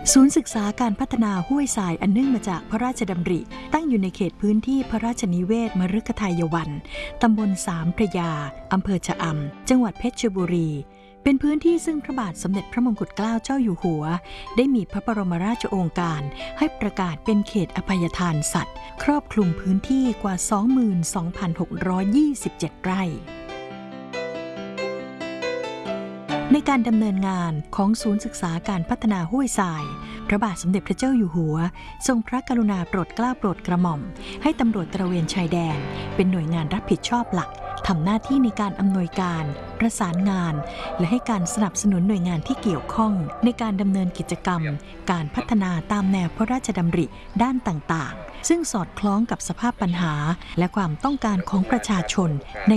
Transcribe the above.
ศูนย์ศึกษาการพัฒนาห้วยทรายอันเนื่องมาจากพระราชดำริตั้งอยู่ในเขตพื้นที่พระราชนิเวศมฤคทายวันตำบลสามพระยาอำเภอชะอำจังหวัดเพชรบุรีเป็นพื้นที่ซึ่งพระบาทสมเด็จพระมงกุฎเกล้าเจ้าอยู่หัวได้มีพระบรมราชโองการให้ประกาศเป็นเขตอภัยทานสัตว์ครอบคลุมพื้นที่กว่า 22,627 ไร่ในการดำเนินงานของศูนย์ศึกษาการพัฒนาห้วยทรายพระบาทสมเด็จพระเจ้าอยู่หัวทรงพระกรุณาโปรดเกล้าโปรดกระหม่อมให้ตำรวจตระเวนชายแดนเป็นหน่วยงานรับผิดชอบหลักทำหน้าที่ในการอำนวยการประสานงานและให้การสนับสนุนหน่วยงานที่เกี่ยวข้องในการดำเนินกิจกรรมการพัฒนาตามแนวพระราชดำริด้านต่างๆซึ่งสอดคล้องกับสภาพปัญหาและความต้องการของประชาชนใน